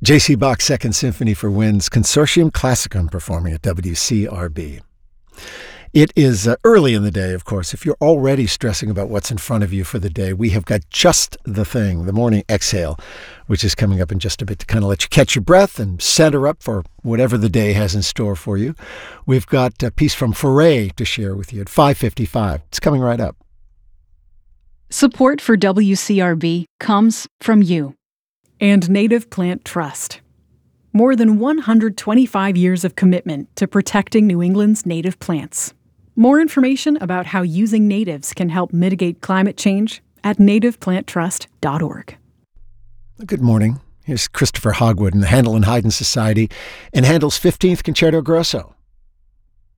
J.C. Bach's Second Symphony for Winds Consortium Classicum performing at WCRB. It is early in the day, of course. If you're already stressing about what's in front of you for the day, we have got just the thing, the morning exhale, which is coming up in just a bit to kind of let you catch your breath and center up for whatever the day has in store for you. We've got a piece from Fauré to share with you at 5:55. It's coming right up. Support for WCRB comes from you. And Native Plant Trust. More than 125 years of commitment to protecting New England's native plants. More information about how using natives can help mitigate climate change at nativeplanttrust.org. Good morning. Here's Christopher Hogwood and the Handel and Haydn Society and Handel's 15th Concerto Grosso.